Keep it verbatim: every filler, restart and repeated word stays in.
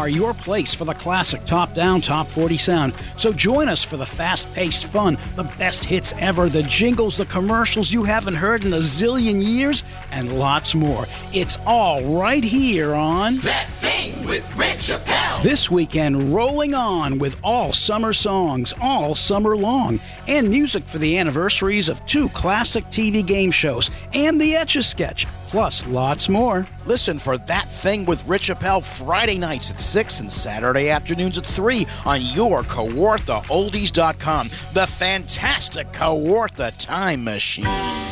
are your place for the classic top-down top forty sound. So join us for the fast-paced fun, the best hits ever, the jingles, the commercials you haven't heard in a zillion years, and lots more. It's all right here on That Thing with Rich Appel. This weekend, rolling on with all summer songs, all summer long, and music for the anniversaries of two classic T V game shows and the Etch-a-Sketch, plus lots more. Listen for That Thing with Rich Appel Friday nights at six and Saturday afternoons at three on your Kawartha Oldies dot com, the fantastic Kawartha Time Machine.